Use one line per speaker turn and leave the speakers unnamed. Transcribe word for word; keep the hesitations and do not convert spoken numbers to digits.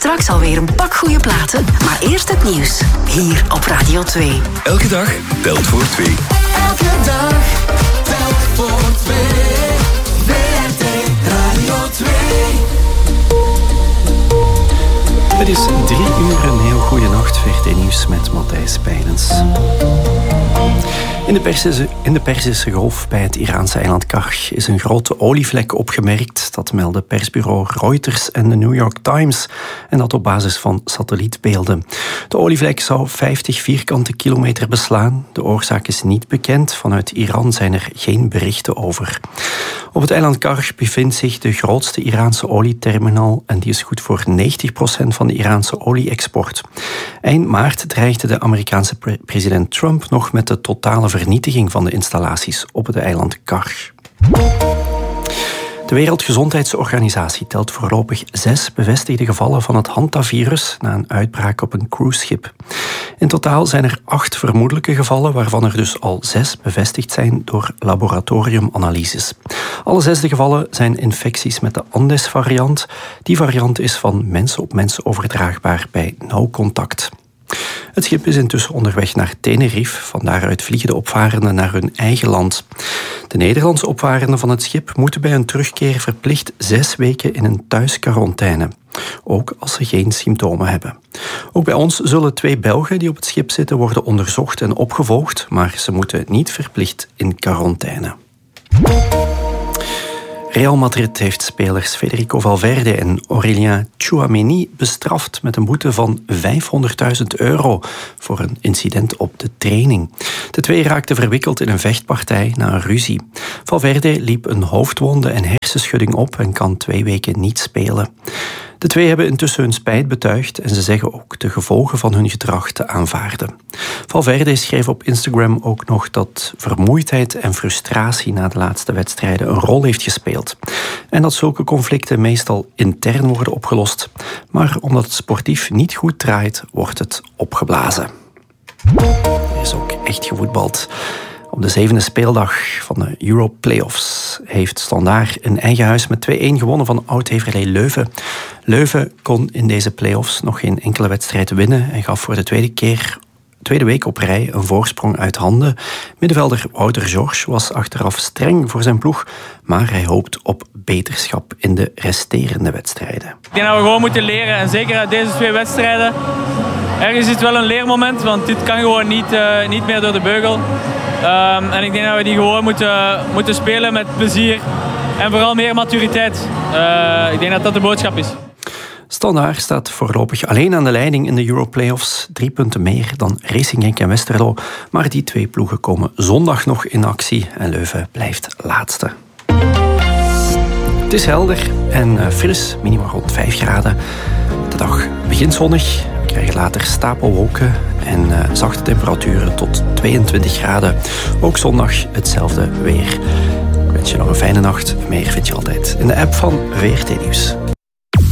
Straks alweer een pak goede platen, maar eerst het nieuws. Hier op Radio twee.
Elke dag telt voor twee.
Elke dag telt voor twee. W R T Radio twee.
Het is drie uur, een heel goede nacht. V R T Nieuws met Matthijs Pijnens. In de, Persische, in de Perzische Golf bij het Iraanse eiland Karg is een grote olievlek opgemerkt. Dat melden persbureau Reuters en de New York Times. En dat op basis van satellietbeelden. De olievlek zou vijftig vierkante kilometer beslaan. De oorzaak is niet bekend. Vanuit Iran zijn er geen berichten over. Op het eiland Karg bevindt zich de grootste Iraanse olieterminal. En die is goed voor negentig procent van de Iraanse olie-export. Eind maart dreigde de Amerikaanse pre- president Trump nog met de totale vernietiging van de installaties op het eiland Karg. De Wereldgezondheidsorganisatie telt voorlopig zes bevestigde gevallen van het hantavirus na een uitbraak op een cruiseschip. In totaal zijn er acht vermoedelijke gevallen, waarvan er dus al zes bevestigd zijn door laboratoriumanalyses. Alle zes de gevallen zijn infecties met de Andes-variant. Die variant is van mens op mens overdraagbaar bij nauw contact. Het schip is intussen onderweg naar Tenerife. Van daaruit vliegen de opvarenden naar hun eigen land. De Nederlandse opvarenden van het schip moeten bij hun terugkeer verplicht zes weken in een thuisquarantaine. Ook als ze geen symptomen hebben. Ook bij ons zullen twee Belgen die op het schip zitten worden onderzocht en opgevolgd, maar ze moeten niet verplicht in quarantaine. Real Madrid heeft spelers Federico Valverde en Aurélien Tchouaméni bestraft met een boete van vijfhonderdduizend euro voor een incident op de training. De twee raakten verwikkeld in een vechtpartij na een ruzie. Valverde liep een hoofdwonde en hersenschudding op en kan twee weken niet spelen. De twee hebben intussen hun spijt betuigd en ze zeggen ook de gevolgen van hun gedrag te aanvaarden. Valverde schreef op Instagram ook nog dat vermoeidheid en frustratie na de laatste wedstrijden een rol heeft gespeeld. En dat zulke conflicten meestal intern worden opgelost. Maar omdat het sportief niet goed draait, wordt het opgeblazen. Er is ook echt gevoetbald. Op de zevende speeldag van de Euro Playoffs heeft Standaard in eigen huis met twee-een gewonnen van oud-Heverlee Leuven. Leuven kon in deze playoffs nog geen enkele wedstrijd winnen en gaf voor de tweede keer, tweede week op rij een voorsprong uit handen. Middenvelder Wouter George was achteraf streng voor zijn ploeg, maar hij hoopt op beterschap in de resterende wedstrijden.
Ik denk dat we gewoon moeten leren en zeker uit deze twee wedstrijden. Ergens is het wel een leermoment, want dit kan gewoon niet, uh, niet meer door de beugel. Um, en ik denk dat we die gewoon moeten, moeten spelen met plezier en vooral meer maturiteit. Uh, ik denk dat dat de boodschap is.
Standaard staat voorlopig alleen aan de leiding in de Euro Playoffs. Drie punten meer dan Racing Genk en Westerlo. Maar die twee ploegen komen zondag nog in actie en Leuven blijft laatste. Het is helder en fris, minimaal rond vijf graden. De dag begint zonnig. We krijgen later stapelwolken en uh, zachte temperaturen tot tweeëntwintig graden. Ook zondag hetzelfde weer. Ik wens je nog een fijne nacht. Meer vind je altijd in de app van V R T Nieuws.